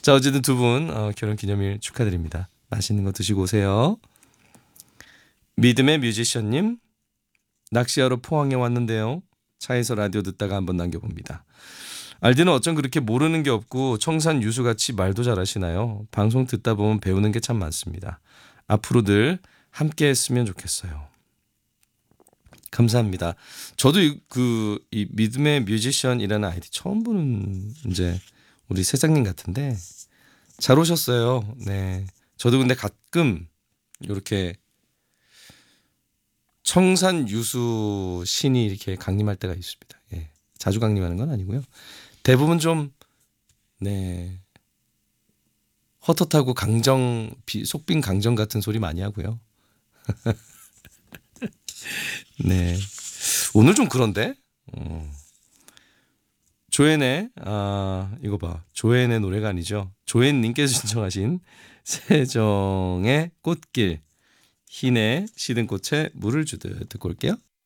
자, 어쨌든 두 분 결혼 기념일 축하드립니다. 맛있는 거 드시고 오세요. 믿음의 뮤지션님, 낚시하러 포항에 왔는데요. 차에서 라디오 듣다가 한번 남겨봅니다. 알디는 어쩜 그렇게 모르는 게 없고 청산 유수같이 말도 잘하시나요? 방송 듣다 보면 배우는 게 참 많습니다. 앞으로들 함께 했으면 좋겠어요. 감사합니다. 저도 이 믿음의 뮤지션이라는 아이디 처음 보는 이제 우리 세장님 같은데 잘 오셨어요. 네. 저도 근데 가끔 이렇게 청산 유수 신이 이렇게 강림할 때가 있습니다. 예. 자주 강림하는 건 아니고요. 대부분 좀 네. 헛헛하고 속빈 강정 같은 소리 많이 하고요. 네. 오늘 좀 그런데? 조앤의 이거 봐. 조앤의 노래가 아니죠. 조앤님께서 신청하신 세정의 꽃길, 흰의 시든 꽃에 물을 주듯 듣고 올게요.